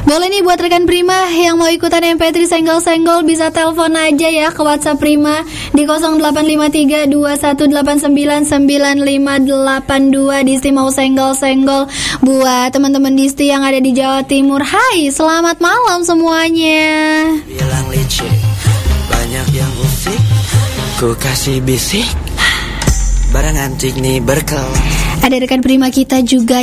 Boleh nih buat rekan Prima yang mau ikutan MP3 senggol-senggol bisa telepon aja ya ke WhatsApp Prima di 085321899582. Disti mau senggol-senggol buat teman-teman Disti yang ada di Jawa Timur. Hai, selamat malam semuanya. Bilang licik, banyak yang usik, ku kasih bisik, barang antik nih berkelas. Ada rekan Prima kita juga